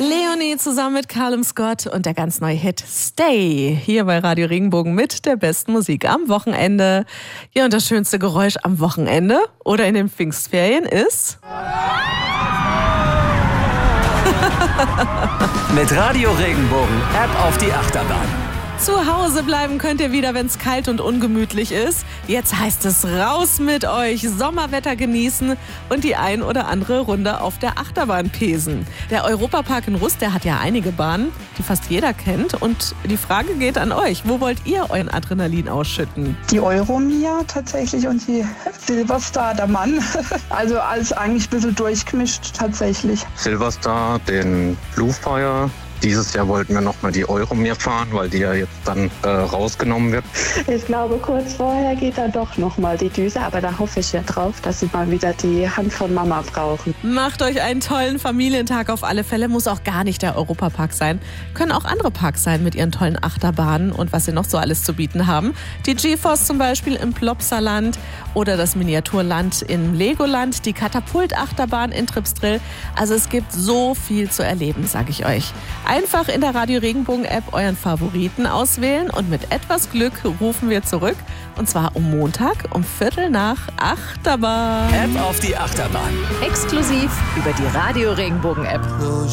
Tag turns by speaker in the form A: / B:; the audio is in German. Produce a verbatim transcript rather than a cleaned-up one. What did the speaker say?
A: Leonie zusammen mit Callum Scott und der ganz neue Hit Stay. Hier bei Radio Regenbogen mit der besten Musik am Wochenende. Ja, und das schönste Geräusch am Wochenende oder in den Pfingstferien ist...
B: Mit Radio Regenbogen App auf die Achterbahn.
A: Zu Hause bleiben könnt ihr wieder, wenn es kalt und ungemütlich ist. Jetzt heißt es raus mit euch, Sommerwetter genießen und die ein oder andere Runde auf der Achterbahn pesen. Der Europapark in Rust, der hat ja einige Bahnen, die fast jeder kennt. Und die Frage geht an euch, wo wollt ihr euren Adrenalin ausschütten?
C: Die Euromia tatsächlich und die Silverstar, der Mann. Also alles eigentlich ein bisschen durchgemischt tatsächlich.
D: Silverstar, den Bluefire. Dieses Jahr wollten wir nochmal die Euromir fahren, weil die ja jetzt dann äh, rausgenommen wird.
E: Ich glaube, kurz vorher geht dann doch nochmal die Düse, aber da hoffe ich ja drauf, dass sie mal wieder die Hand von Mama brauchen.
A: Macht euch einen tollen Familientag auf alle Fälle, muss auch gar nicht der Europapark sein. Können auch andere Parks sein mit ihren tollen Achterbahnen und was sie noch so alles zu bieten haben. Die GeForce zum Beispiel im Plopsaland oder das Miniaturland im Legoland, die Katapult-Achterbahn in Tripsdrill. Also es gibt so viel zu erleben, sage ich euch. Einfach in der Radio Regenbogen App euren Favoriten auswählen und mit etwas Glück rufen wir zurück. Und zwar um Montag um Viertel nach Achterbahn.
B: App auf die Achterbahn.
F: Exklusiv über die Radio Regenbogen App.